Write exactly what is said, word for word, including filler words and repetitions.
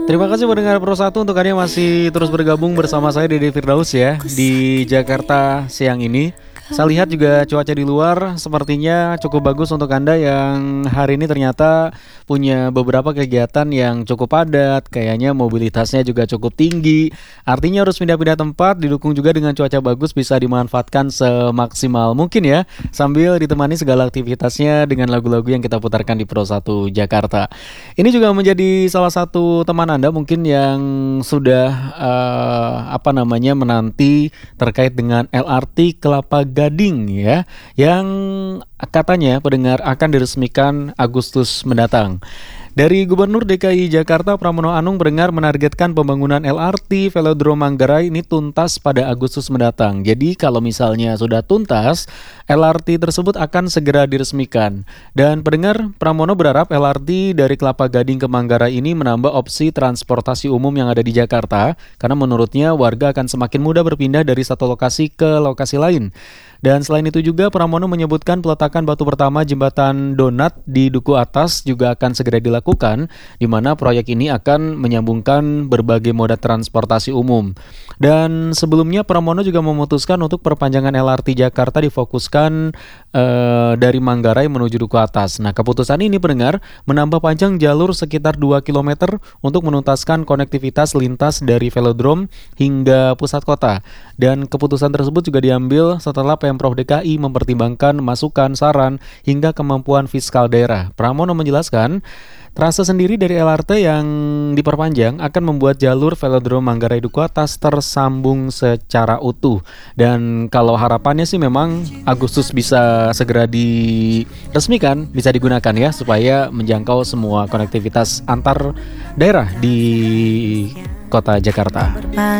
Terima kasih pendengar Pro satu untuk Anda yang masih terus bergabung bersama saya Dede Firdaus ya di Jakarta siang ini. Saya lihat juga cuaca di luar sepertinya cukup bagus untuk Anda yang hari ini ternyata punya beberapa kegiatan yang cukup padat. Kayaknya mobilitasnya juga cukup tinggi. Artinya harus pindah-pindah tempat, didukung juga dengan cuaca bagus bisa dimanfaatkan semaksimal mungkin ya. Sambil ditemani segala aktivitasnya dengan lagu-lagu yang kita putarkan di Pro satu Jakarta. Ini juga menjadi salah satu teman Anda mungkin yang sudah uh, apa namanya menanti terkait dengan L R T Kelapa Gading ya, yang katanya pendengar akan diresmikan Agustus mendatang. Dari Gubernur D K I Jakarta Pramono Anung pendengar menargetkan pembangunan L R T Velodrome Manggarai ini tuntas pada Agustus mendatang. Jadi kalau misalnya sudah tuntas, L R T tersebut akan segera diresmikan. Dan pendengar, Pramono berharap L R T dari Kelapa Gading ke Manggarai ini menambah opsi transportasi umum yang ada di Jakarta, karena menurutnya warga akan semakin mudah berpindah dari satu lokasi ke lokasi lain. Dan selain itu juga Pramono menyebutkan peletakan batu pertama jembatan Donat di Duku Atas juga akan segera dilakukan, di mana proyek ini akan menyambungkan berbagai moda transportasi umum. Dan sebelumnya Pramono juga memutuskan untuk perpanjangan L R T Jakarta difokuskan eh, dari Manggarai menuju Duku Atas. Nah, keputusan ini pendengar menambah panjang jalur sekitar dua kilometer untuk menuntaskan konektivitas lintas dari velodrome hingga pusat kota. Dan keputusan tersebut juga diambil setelah Pemprov D K I mempertimbangkan masukan, saran, hingga kemampuan fiskal daerah. Pramono menjelaskan, trase sendiri dari L R T yang diperpanjang akan membuat jalur velodrome Manggarai Duku Atas tersambung secara utuh. Dan kalau harapannya sih memang Agustus bisa segera diresmikan, bisa digunakan ya, supaya menjangkau semua konektivitas antar daerah di kota Jakarta.